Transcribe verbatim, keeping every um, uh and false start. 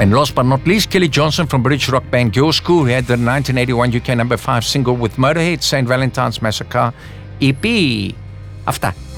And last but not least, Kelly Johnson from British rock band Girls' School, who had the nineteen eighty-one U K number five single with Motorhead, Saint Valentine's Massacre E P. After.